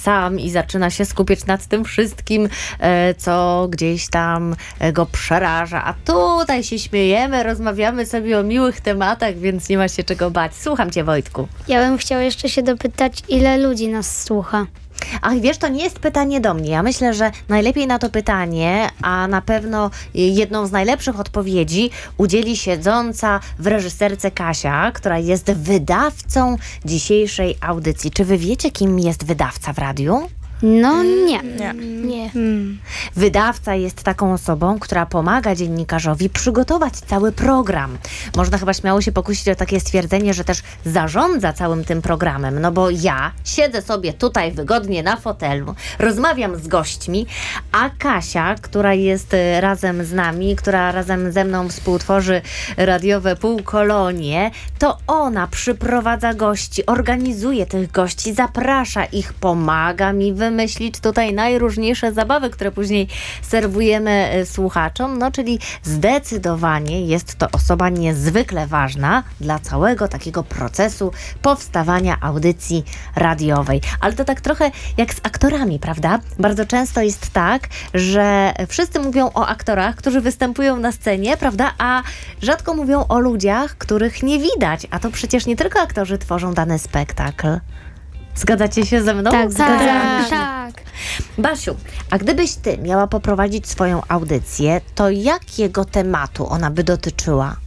sam i zaczyna się skupiać nad tym wszystkim, co gdzieś tam go przeraża. A tutaj się śmiejemy, rozmawiamy sobie o miłych tematach, więc nie ma się czego bać. Słucham cię, Wojtku. Ja bym chciała jeszcze się dopytać, ile ludzi nas słucha. Ach, wiesz, to nie jest pytanie do mnie. Ja myślę, że najlepiej na to pytanie, a na pewno jedną z najlepszych odpowiedzi udzieli siedząca w reżyserce Kasia, która jest wydawcą dzisiejszej audycji. Czy wy wiecie, kim jest wydawca w radiu? No nie. Nie. Wydawca jest taką osobą, która pomaga dziennikarzowi przygotować cały program. Można chyba śmiało się pokusić o takie stwierdzenie, że też zarządza całym tym programem, no bo ja siedzę sobie tutaj wygodnie na fotelu, rozmawiam z gośćmi, a Kasia, która jest razem z nami, która razem ze mną współtworzy radiowe Półkolonie, to ona przyprowadza gości, organizuje tych gości, zaprasza ich, pomaga mi wymyślić tutaj najróżniejsze zabawy, które później serwujemy słuchaczom. No, czyli zdecydowanie jest to osoba niezwykle ważna dla całego takiego procesu powstawania audycji radiowej. Ale to tak trochę jak z aktorami, prawda? Bardzo często jest tak, że wszyscy mówią o aktorach, którzy występują na scenie, prawda? A rzadko mówią o ludziach, których nie widać. A to przecież nie tylko aktorzy tworzą dany spektakl. Zgadzacie się ze mną? Tak, zgadzamy się. Tak. Basiu, a gdybyś ty miała poprowadzić swoją audycję, to jakiego tematu ona by dotyczyła?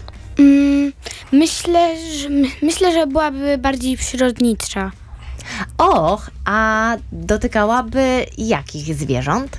Myślę, że byłaby bardziej przyrodnicza. Och, a dotykałaby jakich zwierząt?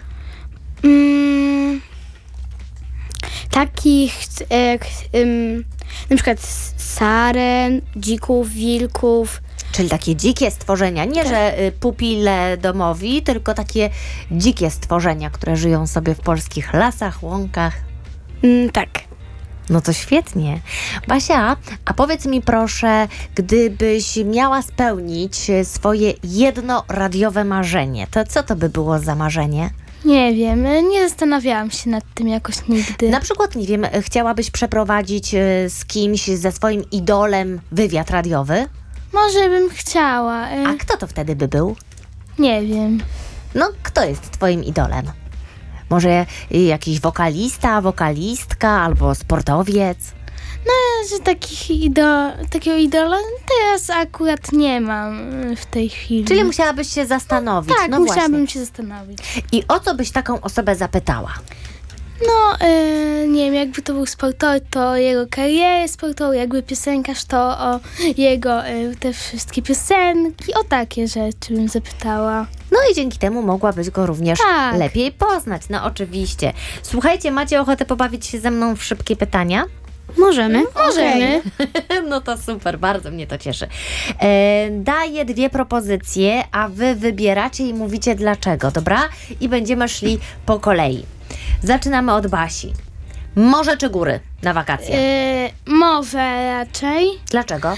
Takich na przykład saren, dzików, wilków. Czyli takie dzikie stworzenia, nie że pupile domowi, tylko takie dzikie stworzenia, które żyją sobie w polskich lasach, łąkach. Tak. No to świetnie. Basia, a powiedz mi proszę, gdybyś miała spełnić swoje jedno radiowe marzenie, to co to by było za marzenie? Nie wiem, nie zastanawiałam się nad tym jakoś nigdy. Na przykład, nie wiem, chciałabyś przeprowadzić z kimś, ze swoim idolem wywiad radiowy? Może bym chciała. A kto to wtedy by był? Nie wiem. No, kto jest twoim idolem? Może jakiś wokalista, wokalistka albo sportowiec? Że takiego idola teraz akurat nie mam w tej chwili. Czyli musiałabyś się zastanowić. Tak, no musiałabym właśnie. się zastanowić. I o co byś taką osobę zapytała? No, nie wiem, jakby to był sportowy, to o jego karierę sportową, jakby piosenkarz, to o jego te wszystkie piosenki, o takie rzeczy bym zapytała. No i dzięki temu mogłabyś go również Tak. lepiej poznać. No oczywiście. Słuchajcie, macie ochotę pobawić się ze mną w szybkie pytania? Możemy. Możemy. No to super, bardzo mnie to cieszy. Daję 2 propozycje, a wy wybieracie i mówicie dlaczego, dobra? I będziemy szli po kolei. Zaczynamy od Basi. Morze czy góry na wakacje? Morze raczej. Dlaczego?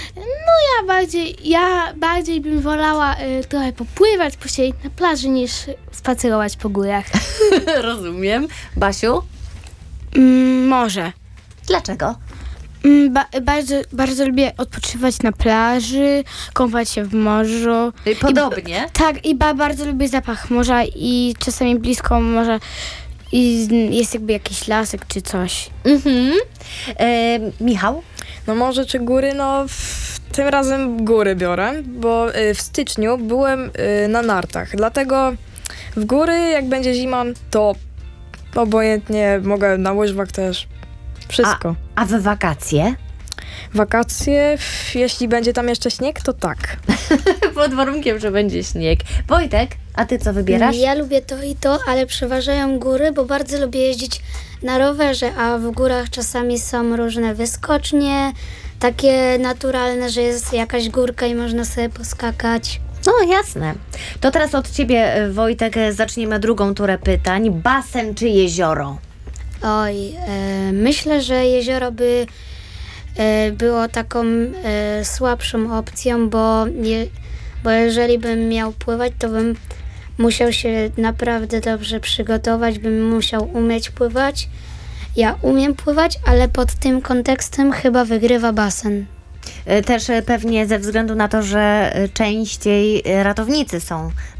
Ja bardziej bym wolała trochę popływać, posiedzieć na plaży niż spacerować po górach. Rozumiem. Basiu? Morze. Dlaczego? Bardzo lubię odpoczywać na plaży, kąpać się w morzu. Podobnie. Tak, i bardzo lubię zapach morza i czasami blisko morza i jest jakby jakiś lasek czy coś. Michał? No morze czy góry? No tym razem góry biorę, bo w styczniu byłem na nartach, dlatego w góry jak będzie zima, to obojętnie mogę na łyżwach też. Wszystko. A w wakacje? Wakacje, jeśli będzie tam jeszcze śnieg, to tak. Pod warunkiem, że będzie śnieg. Wojtek, a ty co wybierasz? Ja lubię to i to, ale przeważają góry, bo bardzo lubię jeździć na rowerze, a w górach czasami są różne wyskocznie, takie naturalne, że jest jakaś górka i można sobie poskakać. No jasne. To teraz od ciebie, Wojtek, zaczniemy drugą turę pytań. Basen czy jezioro? Oj, myślę, że jezioro by było taką słabszą opcją, bo jeżeli bym miał pływać, to bym musiał się naprawdę dobrze przygotować, bym musiał umieć pływać. Ja umiem pływać, ale pod tym kontekstem chyba wygrywa basen. Też pewnie ze względu na to, że częściej ratownicy są